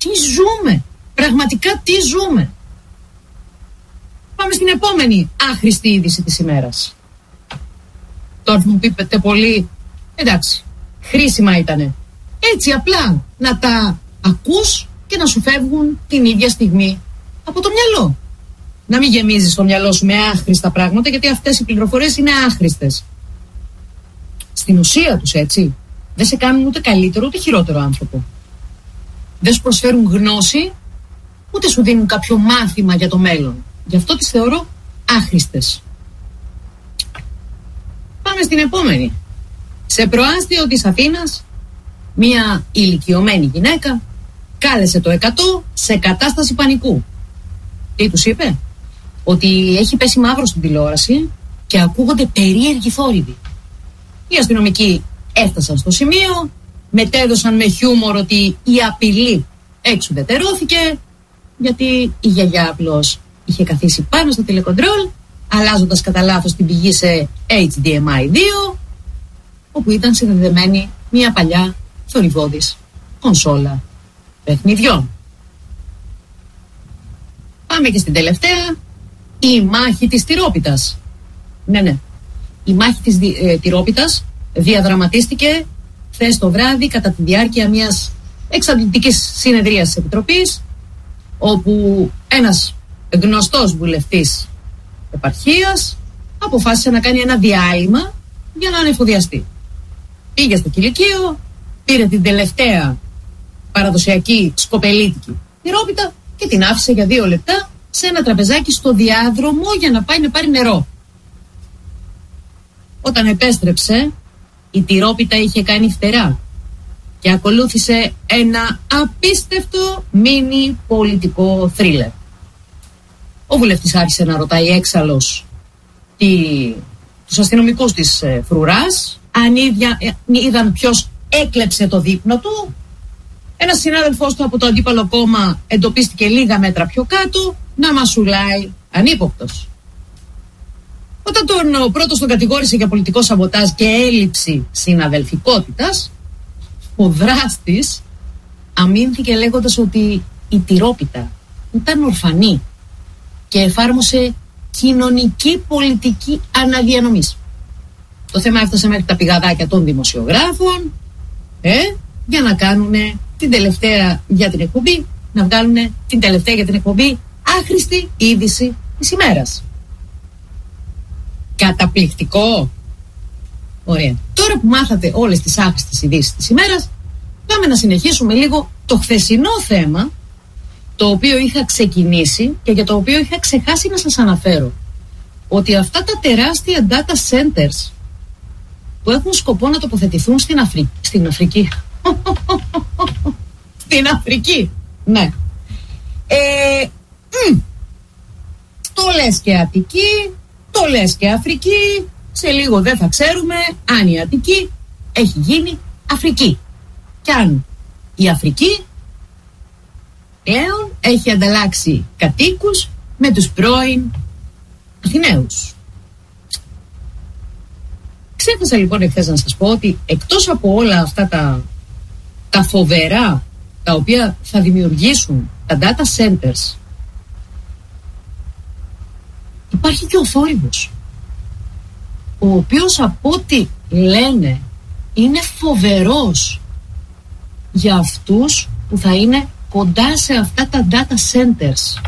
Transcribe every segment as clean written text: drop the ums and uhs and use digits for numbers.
Τι ζούμε, πραγματικά τι ζούμε. Πάμε στην επόμενη άχρηστη είδηση της ημέρας. Τώρα μου πείτε πολύ, εντάξει, χρήσιμα ήτανε. Έτσι απλά να τα ακούς και να σου φεύγουν την ίδια στιγμή από το μυαλό. Να μην γεμίζεις το μυαλό σου με άχρηστα πράγματα, γιατί αυτές οι πληροφορίες είναι άχρηστες. Στην ουσία τους, έτσι, δεν σε κάνουν ούτε καλύτερο ούτε χειρότερο άνθρωπο. Δεν σου προσφέρουν γνώση, ούτε σου δίνουν κάποιο μάθημα για το μέλλον. Γι' αυτό τις θεωρώ άχρηστες. Πάμε στην επόμενη. Σε προάστιο της Αθήνας, μια ηλικιωμένη γυναίκα κάλεσε το 100 σε κατάσταση πανικού. Τι τους είπε? Ότι έχει πέσει μαύρο στην τηλεόραση και ακούγονται περίεργοι θόρυβοι. Οι αστυνομικοί έφτασαν στο σημείο, μετέδωσαν με χιούμορ ότι η απειλή εξουδετερώθηκε, γιατί η γιαγιά απλώς είχε καθίσει πάνω στο τηλεκοντρόλ, αλλάζοντας κατά λάθος την πηγή σε HDMI 2, όπου ήταν συνδεδεμένη μια παλιά θορυβώδης κονσόλα παιχνιδιών. Πάμε και στην τελευταία, η μάχη της Τυρόπιτας. Ναι. Η μάχη της Τυρόπιτας διαδραματίστηκε χθες το βράδυ κατά τη διάρκεια μιας εξαντλητικής συνεδρίας της Επιτροπής, όπου ένας γνωστός βουλευτής επαρχίας αποφάσισε να κάνει ένα διάλειμμα για να ανεφοδιαστεί. Πήγε στο κηλικείο, πήρε την τελευταία παραδοσιακή σκοπελίτικη τυρόπιτα και την άφησε για 2 λεπτά σε ένα τραπεζάκι στο διάδρομο για να πάει να πάρει νερό. Όταν επέστρεψε, η τυρόπιτα είχε κάνει φτερά και ακολούθησε ένα απίστευτο μίνι πολιτικό θρίλερ. Ο βουλευτής άρχισε να ρωτάει έξαλλος τους αστυνομικούς της φρουράς αν είδαν ποιος έκλεψε το δείπνο του. Ένας συνάδελφός του από το αντίπαλο κόμμα εντοπίστηκε λίγα μέτρα πιο κάτω να μασουλάει ανύποπτος. Όταν ο πρώτος τον κατηγόρησε για πολιτικό σαμποτάζ και έλλειψη συναδελφικότητας, ο δράστης αμήνθηκε λέγοντας ότι η τυρόπιτα ήταν ορφανή και εφάρμοσε κοινωνική πολιτική αναδιανομής. Το θέμα έφτασε μέχρι τα πηγαδάκια των δημοσιογράφων για να κάνουν την τελευταία για την εκπομπή, να βγάλουν την τελευταία για την εκπομπή άχρηστη είδηση της ημέρας. Καταπληκτικό. Ωραία. Τώρα που μάθατε όλες τις άχρηστες ειδήσεις της ημέρας, πάμε να συνεχίσουμε λίγο το χθεσινό θέμα, το οποίο είχα ξεκινήσει και για το οποίο είχα ξεχάσει να σας αναφέρω. Ότι αυτά τα τεράστια data centers που έχουν σκοπό να τοποθετηθούν στην Αφρική. Στην Αφρική, ναι. Το λες και Αττική, το λες και Αφρική. Σε λίγο δεν θα ξέρουμε αν η Αττική έχει γίνει Αφρική. Και αν η Αφρική πλέον έχει ανταλλάξει κατοίκους με τους πρώην Αθηναίους. Ξέχασα λοιπόν εχθές να σας πω ότι εκτός από όλα αυτά τα φοβερά τα οποία θα δημιουργήσουν τα data centers, υπάρχει και ο θόρυβος, ο οποίος από ό,τι λένε είναι φοβερός για αυτούς που θα είναι κοντά σε αυτά τα data centers.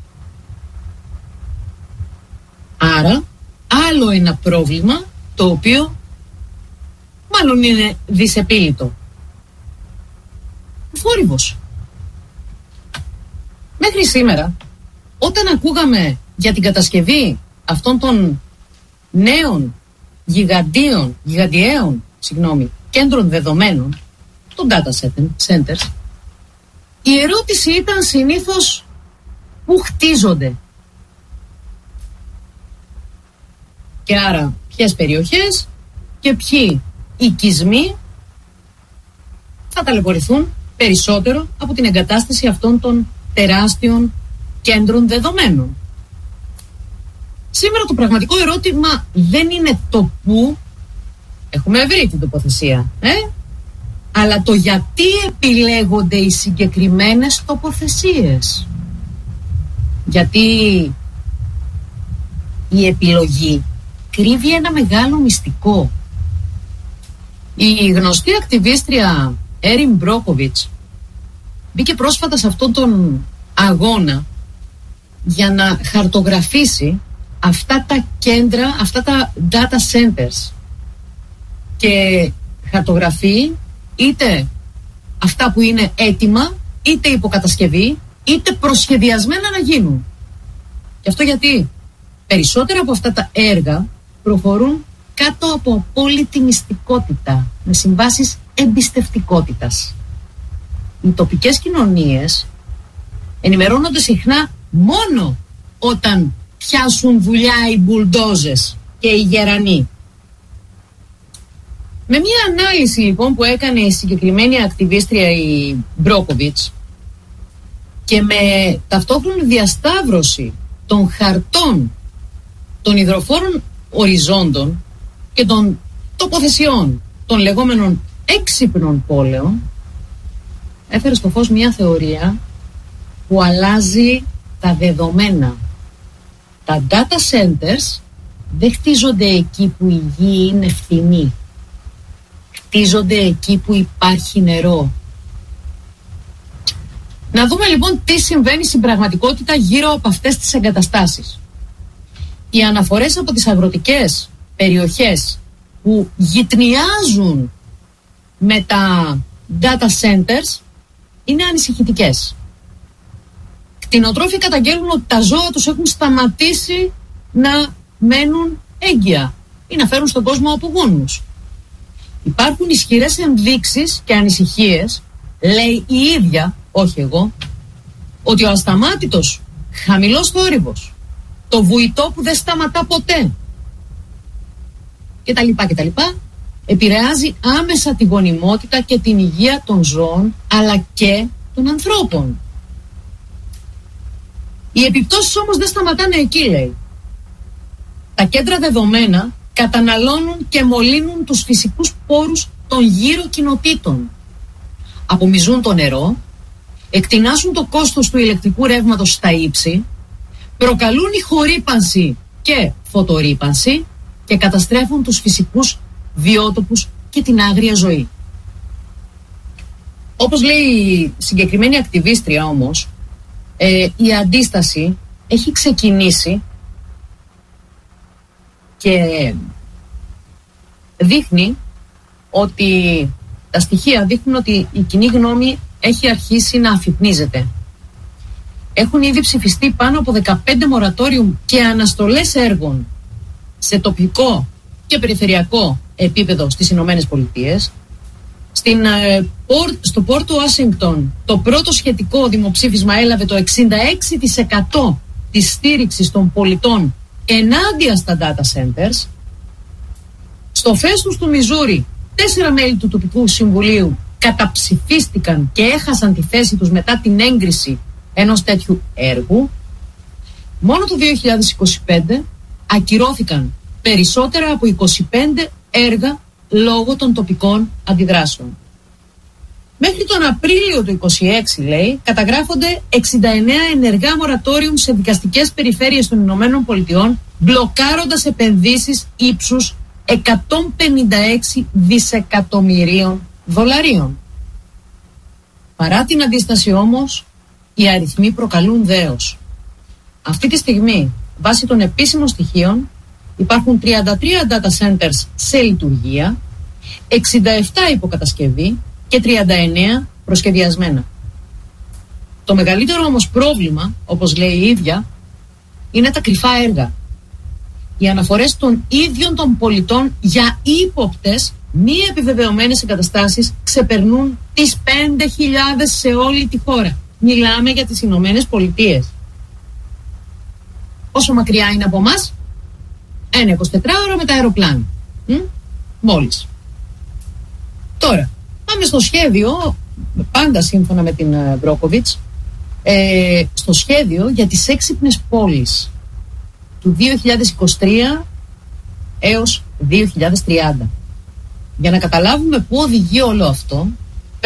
Άρα άλλο ένα πρόβλημα το οποίο μάλλον είναι δυσεπίλητο. Ο θόρυβος. Μέχρι σήμερα, όταν ακούγαμε για την κατασκευή αυτών των νέων γιγαντιαίων κέντρων δεδομένων, των data centers, η ερώτηση ήταν συνήθως πού χτίζονται. Και άρα ποιες περιοχές και ποιοι οικισμοί θα ταλαιπωρηθούν περισσότερο από την εγκατάσταση αυτών των τεράστιων κέντρων δεδομένων. Σήμερα το πραγματικό ερώτημα δεν είναι το πού, έχουμε βρει την τοποθεσία, αλλά το γιατί επιλέγονται οι συγκεκριμένες τοποθεσίες. Γιατί η επιλογή κρύβει ένα μεγάλο μυστικό. Η γνωστή ακτιβίστρια Έριν Μπρόκοβιτς μπήκε πρόσφατα σε αυτόν τον αγώνα για να χαρτογραφήσει αυτά τα κέντρα, αυτά τα data centers, και χαρτογραφεί είτε αυτά που είναι έτοιμα, είτε υποκατασκευή, είτε προσχεδιασμένα να γίνουν. Και αυτό γιατί περισσότερα από αυτά τα έργα προχωρούν κάτω από απόλυτη μυστικότητα, με συμβάσεις εμπιστευτικότητας. Οι τοπικές κοινωνίες ενημερώνονται συχνά μόνο όταν πιάσουν δουλειά οι μπουλντόζες και οι γερανοί. Με μια ανάλυση λοιπόν που έκανε η συγκεκριμένη ακτιβίστρια η Μπρόκοβιτς και με ταυτόχρονη διασταύρωση των χαρτών των υδροφόρων οριζόντων και των τοποθεσιών των λεγόμενων έξυπνων πόλεων, έφερε στο φως μια θεωρία που αλλάζει τα δεδομένα. Τα data centers δεν χτίζονται εκεί που η γη είναι φθηνή. Χτίζονται εκεί που υπάρχει νερό. Να δούμε λοιπόν τι συμβαίνει στην πραγματικότητα γύρω από αυτές τις εγκαταστάσεις. Οι αναφορές από τις αγροτικές περιοχές που γειτνιάζουν με τα data centers είναι ανησυχητικές. Κτηνοτρόφοι καταγγέλνουν ότι τα ζώα τους έχουν σταματήσει να μένουν έγκυα ή να φέρουν στον κόσμο απογόνους. Υπάρχουν ισχυρές ενδείξεις και ανησυχίες, λέει η ίδια, όχι εγώ, ότι ο ασταμάτητος χαμηλός θόρυβος, το βουητό που δεν σταματά ποτέ κτλ. Επηρεάζει άμεσα τη γονιμότητα και την υγεία των ζώων αλλά και των ανθρώπων. Οι επιπτώσεις όμως δεν σταματάνε εκεί, λέει. Τα κέντρα δεδομένα καταναλώνουν και μολύνουν τους φυσικούς πόρους των γύρω κοινοτήτων. Απομυζούν το νερό, εκτινάσουν το κόστος του ηλεκτρικού ρεύματος στα ύψη, προκαλούν ηχορύπανση και φωτορύπανση και καταστρέφουν τους φυσικούς βιότοπους και την άγρια ζωή. Όπως λέει η συγκεκριμένη ακτιβίστρια όμως, η αντίσταση έχει ξεκινήσει και δείχνει ότι τα στοιχεία δείχνουν ότι η κοινή γνώμη έχει αρχίσει να αφυπνίζεται. Έχουν ήδη ψηφιστεί πάνω από 15 μορατόριουμ και αναστολές έργων σε τοπικό και περιφερειακό επίπεδο στις Ηνωμένες Πολιτείες. Στο Πόρτο Ουάσιγκτον το πρώτο σχετικό δημοψήφισμα έλαβε το 66% της στήριξης των πολιτών ενάντια στα data centers. Στο Φέστους του Μιζούρι 4 μέλη του τοπικού συμβουλίου καταψηφίστηκαν και έχασαν τη θέση τους μετά την έγκριση ενός τέτοιου έργου. Μόνο το 2025 ακυρώθηκαν περισσότερα από 25 έργα λόγω των τοπικών αντιδράσεων. Μέχρι τον Απρίλιο του 2026, λέει, καταγράφονται 69 ενεργά μορατόριουμ σε δικαστικές περιφέρειες των Ηνωμένων Πολιτειών, μπλοκάροντας επενδύσεις ύψους 156 δισεκατομμυρίων δολαρίων. Παρά την αντίσταση όμως, οι αριθμοί προκαλούν δέος. Αυτή τη στιγμή, βάσει των επίσημων στοιχείων, υπάρχουν 33 data centers σε λειτουργία, 67 υποκατασκευή και 39 προσχεδιασμένα. Το μεγαλύτερο όμως πρόβλημα, όπως λέει η ίδια, είναι τα κρυφά έργα. Οι αναφορές των ίδιων των πολιτών για ύποπτες μη επιβεβαιωμένες εγκαταστάσεις ξεπερνούν τις 5.000 σε όλη τη χώρα. Μιλάμε για τις Ηνωμένες Πολιτείες. Πόσο μακριά είναι από εμάς? Ένα 24ωρο με τα αεροπλάνα. Μόλις. Τώρα, πάμε στο σχέδιο, πάντα σύμφωνα με την Μπρόκοβιτς, στο σχέδιο για τις έξυπνες πόλεις του 2023 έως 2030. Για να καταλάβουμε πού οδηγεί όλο αυτό,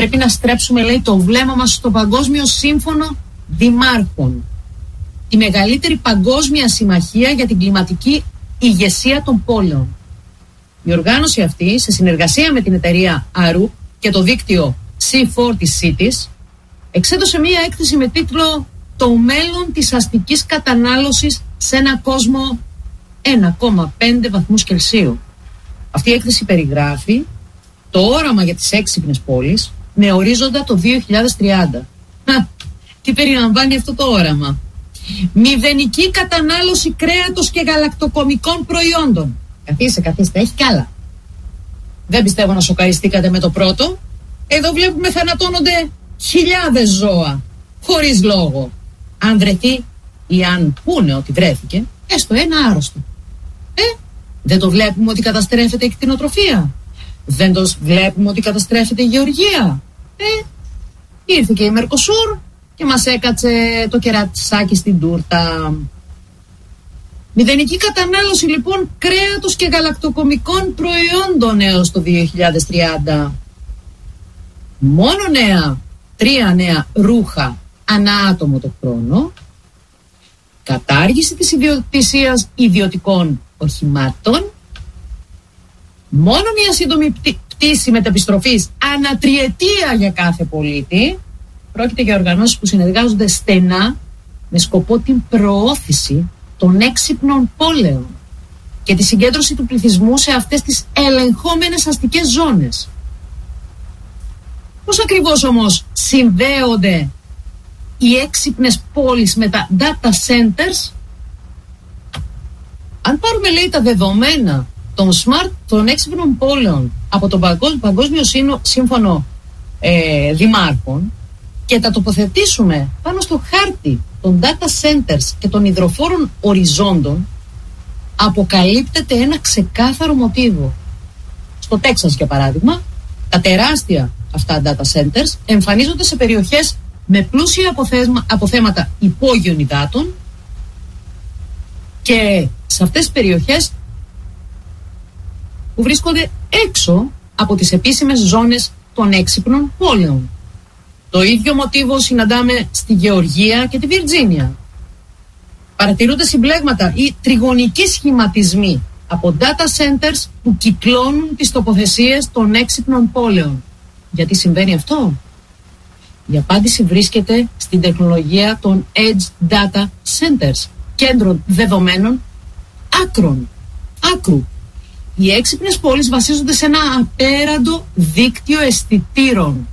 πρέπει να στρέψουμε, λέει, το βλέμμα μας στο Παγκόσμιο Σύμφωνο Δημάρχων, τη μεγαλύτερη παγκόσμια συμμαχία για την κλιματική ηγεσία των πόλεων. Η οργάνωση αυτή, σε συνεργασία με την εταιρεία Arup και το δίκτυο C40 Cities, εξέδωσε μία έκθεση με τίτλο «Το μέλλον της αστικής κατανάλωσης σε ένα κόσμο 1,5 βαθμούς Κελσίου». Αυτή η έκθεση περιγράφει το όραμα για τις έξυπνες πόλεις με ορίζοντα το 2030. Τι περιλαμβάνει αυτό το όραμα? Μηδενική κατανάλωση κρέατος και γαλακτοκομικών προϊόντων. Καθίστε, έχει κι άλλα. Δεν πιστεύω να σοκαριστήκατε με το πρώτο. Εδώ βλέπουμε θανατώνονται χιλιάδες ζώα, χωρίς λόγο. Αν βρεθεί ή αν πούνε ότι βρέθηκε, έστω ένα άρρωστο. Δεν το βλέπουμε ότι καταστρέφεται η κτηνοτροφία? Δεν το βλέπουμε ότι καταστρέφεται η γεωργία? Ήρθε και η Μερκοσούρ και μας έκατσε το κερατσάκι στην τούρτα. Μηδενική κατανάλωση λοιπόν κρέατος και γαλακτοκομικών προϊόντων έως το 2030. Μόνο 3 νέα ρούχα ανά άτομο το χρόνο. Κατάργηση της ιδιοκτησίας ιδιωτικών οχημάτων. Μόνο μια σύντομη πτήση μεταπιστροφής ανατριετία για κάθε πολίτη. Πρόκειται για οργανώσεις που συνεργάζονται στενά με σκοπό την προώθηση των έξυπνων πόλεων και τη συγκέντρωση του πληθυσμού σε αυτές τις ελεγχόμενες αστικές ζώνες. Πώς ακριβώς όμως συνδέονται οι έξυπνες πόλεις με τα data centers? Αν πάρουμε, λέει, τα δεδομένα των έξυπνων πόλεων από το Παγκόσμιο Σύμφωνο Δημάρχων και τα τοποθετήσουμε πάνω στο χάρτη των data centers και των υδροφόρων οριζόντων, αποκαλύπτεται ένα ξεκάθαρο μοτίβο. Στο Τέξας, για παράδειγμα, τα τεράστια αυτά data centers εμφανίζονται σε περιοχές με πλούσια αποθέματα υπόγειων υδάτων και σε αυτές τις περιοχές που βρίσκονται έξω από τις επίσημες ζώνες των έξυπνων πόλεων. Το ίδιο μοτίβο συναντάμε στη Γεωργία και τη Βιρτζίνια. Παρατηρούνται συμπλέγματα ή τριγωνικοί σχηματισμοί από data centers που κυκλώνουν τις τοποθεσίες των έξυπνων πόλεων. Γιατί συμβαίνει αυτό? Η απάντηση βρίσκεται στην τεχνολογία των Edge Data Centers, κέντρων δεδομένων άκρου. Οι έξυπνες πόλεις βασίζονται σε ένα απέραντο δίκτυο αισθητήρων,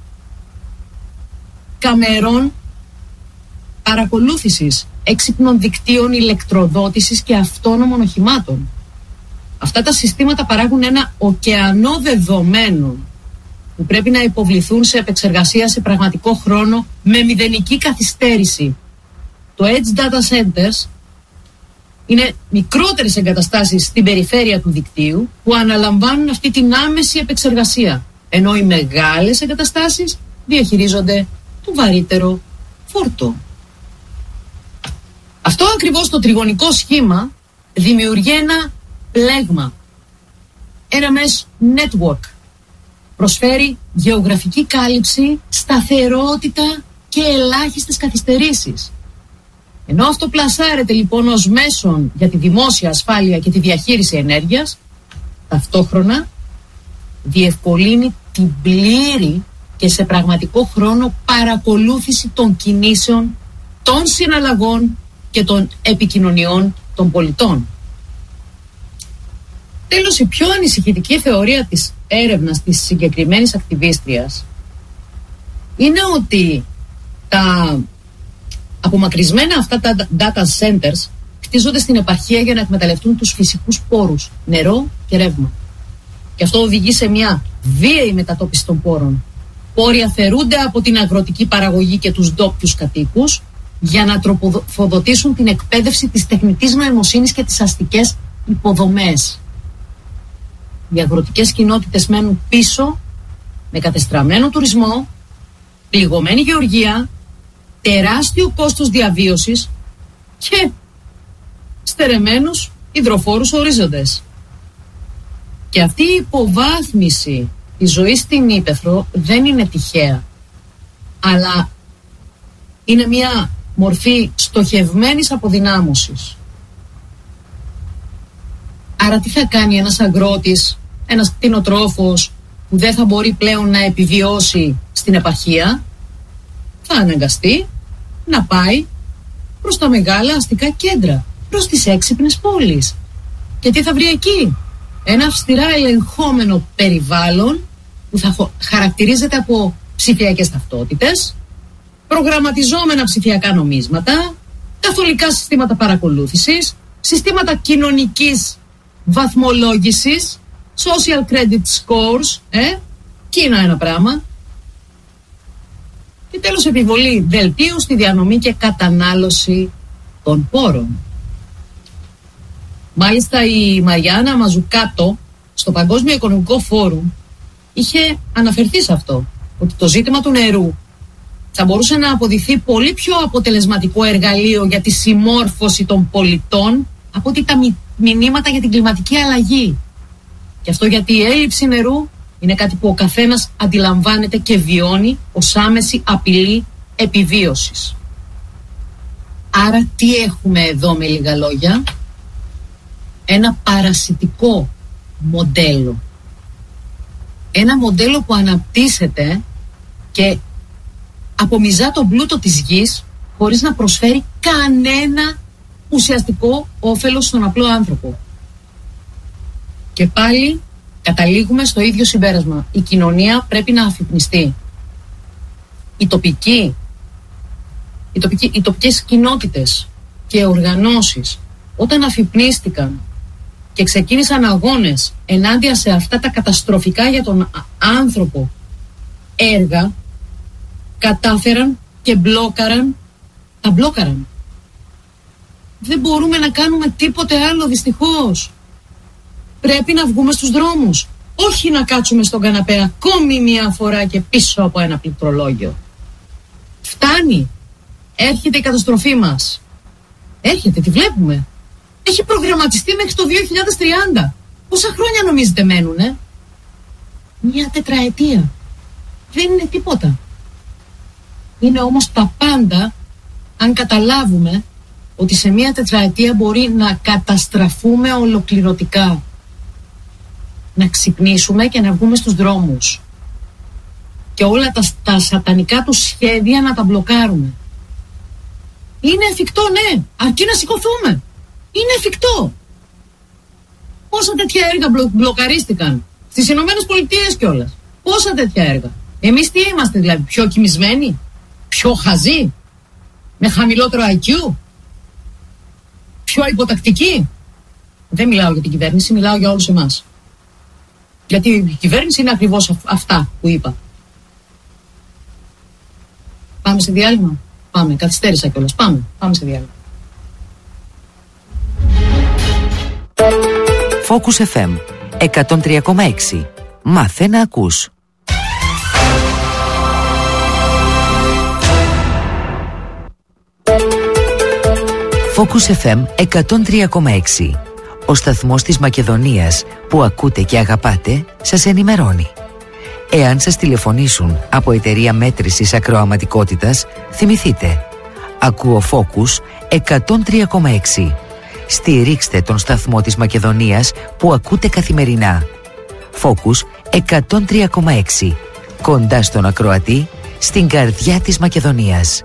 καμερών παρακολούθησης, έξυπνων δικτύων ηλεκτροδότησης και αυτόνομων οχημάτων. Αυτά τα συστήματα παράγουν ένα ωκεανό δεδομένων που πρέπει να υποβληθούν σε επεξεργασία σε πραγματικό χρόνο με μηδενική καθυστέρηση. Το Edge Data Centers είναι μικρότερες εγκαταστάσεις στην περιφέρεια του δικτύου που αναλαμβάνουν αυτή την άμεση επεξεργασία, ενώ οι μεγάλες εγκαταστάσεις διαχειρίζονται το βαρύτερο φόρτο. Αυτό ακριβώς το τριγωνικό σχήμα δημιουργεί ένα πλέγμα, ένα mesh network. Προσφέρει γεωγραφική κάλυψη, σταθερότητα και ελάχιστες καθυστερήσεις. Ενώ αυτό πλασάρεται λοιπόν ως μέσον για τη δημόσια ασφάλεια και τη διαχείριση ενέργειας, ταυτόχρονα διευκολύνει την πλήρη και σε πραγματικό χρόνο παρακολούθηση των κινήσεων, των συναλλαγών και των επικοινωνιών των πολιτών. Τέλος, η πιο ανησυχητική θεωρία της έρευνας της συγκεκριμένης ακτιβίστριας είναι ότι τα απομακρυσμένα αυτά τα data centers χτίζονται στην επαρχία για να εκμεταλλευτούν τους φυσικούς πόρους, νερό και ρεύμα. Και αυτό οδηγεί σε μια βίαιη μετατόπιση των πόρων. Πόροι αφαιρούνται από την αγροτική παραγωγή και τους ντόπιους κατοίκους για να τροφοδοτήσουν την εκπαίδευση της τεχνητής νοημοσύνης και τις αστικές υποδομές. Οι αγροτικές κοινότητες μένουν πίσω με κατεστραμμένο τουρισμό, πληγωμένη γεωργία, τεράστιο κόστος διαβίωσης και στερεμένους υδροφόρους ορίζοντες. Και αυτή η υποβάθμιση Η ζωή στην Ύπαιθρο δεν είναι τυχαία, αλλά είναι μια μορφή στοχευμένης αποδυνάμωσης. Άρα τι θα κάνει ένας αγρότης, ένας κτηνοτρόφος που δεν θα μπορεί πλέον να επιβιώσει στην επαρχία? Θα αναγκαστεί να πάει προς τα μεγάλα αστικά κέντρα, προς τις έξυπνες πόλεις. Και τι θα βρει εκεί? Ένα αυστηρά ελεγχόμενο περιβάλλον που θα χαρακτηρίζεται από ψηφιακές ταυτότητες, προγραμματιζόμενα ψηφιακά νομίσματα, καθολικά συστήματα παρακολούθησης, συστήματα κοινωνικής βαθμολόγησης, social credit scores, Κίνα ένα πράγμα. Και τέλος επιβολή δελτίου στη διανομή και κατανάλωση των πόρων. Μάλιστα η Μαριάννα Μαζουκάτο στο Παγκόσμιο Οικονομικό Φόρουμ είχε αναφερθεί σε αυτό, ότι το ζήτημα του νερού θα μπορούσε να αποδειχθεί πολύ πιο αποτελεσματικό εργαλείο για τη συμμόρφωση των πολιτών από ότι τα μηνύματα για την κλιματική αλλαγή. Και αυτό γιατί η έλλειψη νερού είναι κάτι που ο καθένας αντιλαμβάνεται και βιώνει ως άμεση απειλή επιβίωσης. Άρα τι έχουμε εδώ με λίγα λόγια? Ένα παρασιτικό μοντέλο. Ένα μοντέλο που αναπτύσσεται και απομυζά τον πλούτο της γης χωρίς να προσφέρει κανένα ουσιαστικό όφελος στον απλό άνθρωπο. Και πάλι καταλήγουμε στο ίδιο συμπέρασμα. Η κοινωνία πρέπει να αφυπνιστεί. Οι τοπικές κοινότητες και οργανώσεις όταν αφυπνίστηκαν και ξεκίνησαν αγώνες ενάντια σε αυτά τα καταστροφικά για τον άνθρωπο έργα, κατάφεραν και τα μπλόκαραν. Δεν μπορούμε να κάνουμε τίποτε άλλο, δυστυχώς. Πρέπει να βγούμε στους δρόμους, όχι να κάτσουμε στον καναπέ ακόμη μια φορά και πίσω από ένα πληκτρολόγιο. Φτάνει. Έρχεται η καταστροφή μας. Έρχεται, τη βλέπουμε. Έχει προγραμματιστεί μέχρι το 2030. Πόσα χρόνια νομίζετε μένουνε? Μια τετραετία. Δεν είναι τίποτα. Είναι όμως τα πάντα αν καταλάβουμε ότι σε μια τετραετία μπορεί να καταστραφούμε ολοκληρωτικά. Να ξυπνήσουμε και να βγούμε στους δρόμους. Και όλα τα σατανικά του σχέδια να τα μπλοκάρουμε. Είναι εφικτό, ναι, αρκεί να σηκωθούμε. Είναι εφικτό. Πόσα τέτοια έργα μπλοκαρίστηκαν στις Ηνωμένες Πολιτείες κιόλας? Πόσα τέτοια έργα? Εμείς τι είμαστε δηλαδή, πιο κοιμισμένοι, πιο χαζοί, με χαμηλότερο IQ, πιο υποτακτικοί? Δεν μιλάω για την κυβέρνηση, μιλάω για όλους εμάς. Γιατί η κυβέρνηση είναι ακριβώς αυτά που είπα. Πάμε σε διάλειμμα. Πάμε, καθυστέρησα κιόλας. Πάμε σε διάλειμμα. Focus FM 103,6. Μάθε να ακούς. Focus FM 103,6. Ο σταθμός της Μακεδονίας που ακούτε και αγαπάτε σας ενημερώνει. Εάν σας τηλεφωνήσουν από εταιρεία μέτρησης ακροαματικότητας, θυμηθείτε. Ακούω Focus 103,6. Στηρίξτε τον σταθμό της Μακεδονίας που ακούτε καθημερινά. Focus 103,6. Κοντά στον ακροατή, στην καρδιά της Μακεδονίας.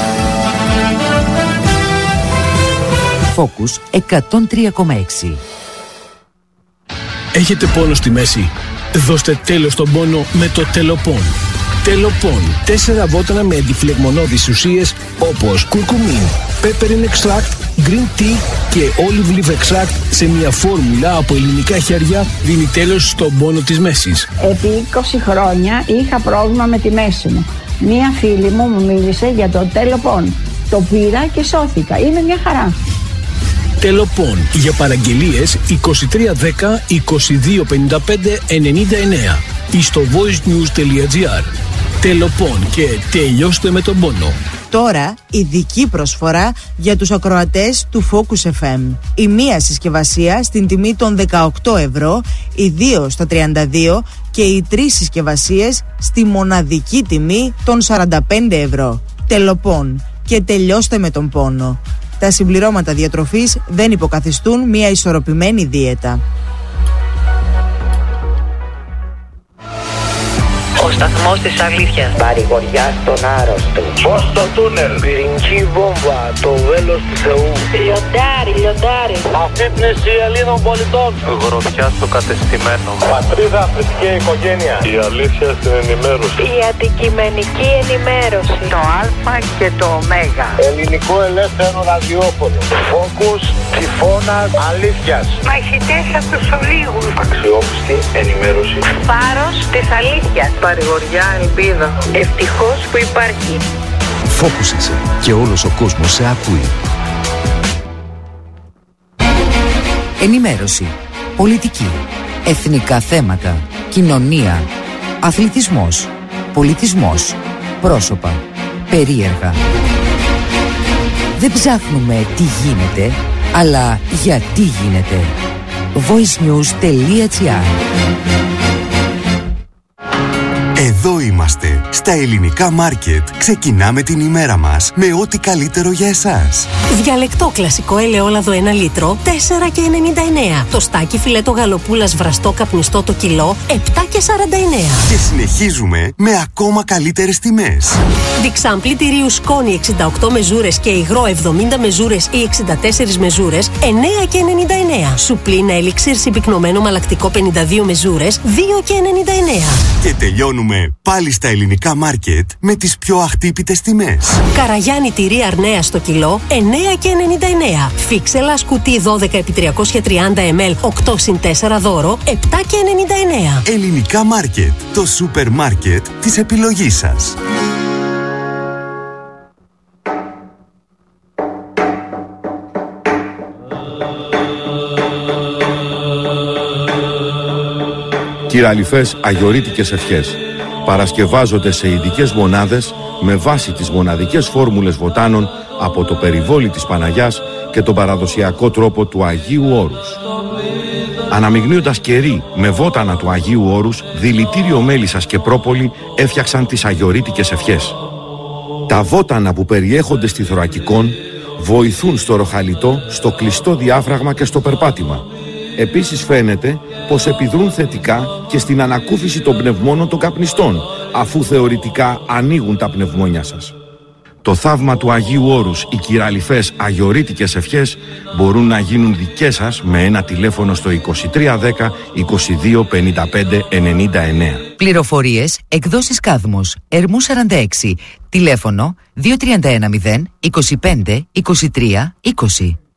Focus 103,6. Έχετε πόνο στη μέση? Δώστε τέλος στον πόνο με το Τελοπών. Τελοπών. 4 βότανα με αντιφλεγμονώδεις ουσίες όπως κουρκουμίν, peppermint extract, green tea και olive leaf extract σε μια φόρμουλα από ελληνικά χέρια δίνει τέλος στον πόνο της μέσης. Επί 20 χρόνια είχα πρόβλημα με τη μέση μου. Μία φίλη μου μίλησε για το Τελοπών. Το πήρα και σώθηκα. Είναι μια χαρά. Τελοπών. Για παραγγελίες 2310 2255 99 ή στο voicenews.gr. Τελοπών και τελειώστε με τον πόνο. Τώρα ειδική προσφορά για τους ακροατές του Focus FM. Η μία συσκευασία στην τιμή των 18 ευρώ, οι δύο στα 32 και οι τρεις συσκευασίες στη μοναδική τιμή των 45 ευρώ. Τελοπών και τελειώστε με τον πόνο. Τα συμπληρώματα διατροφής δεν υποκαθιστούν μια ισορροπημένη δίαιτα. Ο σταθμός της αλήθειας. Παρηγοριά στον άρρωστο. Φως στο τούνελ. Πυρηνική βόμβα. Το βέλος του Θεού. Λιοντάρι. Αφύπνιση Ελλήνων πολιτών. Γροθιά στο κατεστημένο. Πατρίδα, θρησκεία, οικογένεια. Η αλήθεια στην ενημέρωση. Η αντικειμενική ενημέρωση. Το Α και το Ω. Ελληνικό ελεύθερο ραδιόφωνο. Focus, τυφώνας, αλήθειας. Μαχητές από τους ολίγους. Αξιόπιστη ενημέρωση. Φάρος της αλήθειας. Παρηγοριά, ελπίδα. Ευτυχώς που υπάρχει. Φόκουσεσαι και όλος ο κόσμος σε ακούει. Ενημέρωση, πολιτική, εθνικά θέματα, κοινωνία, αθλητισμός, πολιτισμός, πρόσωπα, περίεργα. Δεν ψάχνουμε τι γίνεται, αλλά γιατί γίνεται. voicenews.gr. Εδώ είμαστε, στα ελληνικά μάρκετ. Ξεκινάμε την ημέρα μας με ό,τι καλύτερο για εσάς. Διαλεκτό κλασικό ελαιόλαδο 1 λίτρο, 4,99. Το στάκι φιλέτο γαλοπούλας βραστό καπνιστό το κιλό, 7,49. Και συνεχίζουμε με ακόμα καλύτερες τιμές. Διξάν πλυντηρίου σκόνη 68 μεζούρες και υγρό 70 μεζούρες ή 64 μεζούρες, 9,99. Σουπλίνα ελιξίρ συμπυκνωμένο μαλακτικό 52 μεζούρες, 2,99. Και τελειώνουμε πάλι στα ελληνικά μάρκετ με τις πιο αχτύπητες τιμές. Καραγιάννη τυρί αρνέα στο κιλό, 9,99. Φίξελα σκουτί 12x330 ml 8x4 δώρο, 7,99. Ελληνικά μάρκετ, το σούπερ μάρκετ της επιλογής σας. Κυραλιφές αγιορείτικες ευχές παρασκευάζονται σε ειδικές μονάδες με βάση τις μοναδικές φόρμουλες βοτάνων από το περιβόλι της Παναγιάς και τον παραδοσιακό τρόπο του Αγίου Όρους. Αναμειγνύοντας κερί με βότανα του Αγίου Όρους, δηλητήριο μέλισσας και πρόπολη έφτιαξαν τις αγιορείτικες ευχές. Τα βότανα που περιέχονται στη θωρακικόν βοηθούν στο ροχαλιτό, στο κλειστό διάφραγμα και στο περπάτημα. Επίσης φαίνεται πως επιδρούν θετικά και στην ανακούφιση των πνευμόνων των καπνιστών, αφού θεωρητικά ανοίγουν τα πνευμόνια σας. Το θαύμα του Αγίου Όρους, οι κυραλιφές αγιορείτικες ευχές μπορούν να γίνουν δικές σας με ένα τηλέφωνο στο 2310 22 55 99. Πληροφορίες, εκδόσεις Κάδμος, Ερμού 46, τηλέφωνο 2310 25 23 20.